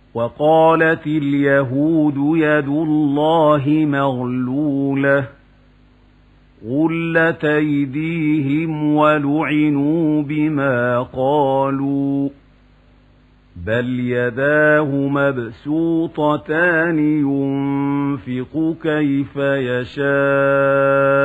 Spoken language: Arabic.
وقالت اليهود يد الله مغلولة غلت أيديهم ولعنوا بما قالوا بل يداه مبسوطتان ينفق كيف يشاء